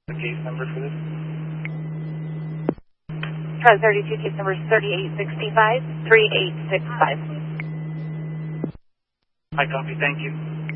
case number for this? Try 32, case number 3865, 3865. I copy, thank you.